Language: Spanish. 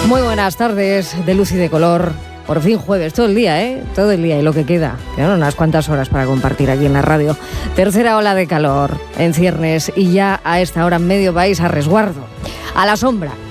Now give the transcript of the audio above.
Muy buenas tardes, de luz y de color. Por fin jueves, todo el día, todo el día y lo que queda. Quedan unas cuantas horas para compartir aquí en la radio. Tercera ola de calor en ciernes y ya a esta hora medio país a resguardo, a la sombra,